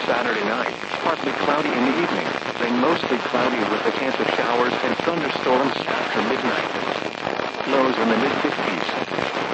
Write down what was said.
Saturday night, partly cloudy in the evening, then mostly cloudy with a chance of showers and thunderstorms after midnight. Lows in the mid-50s.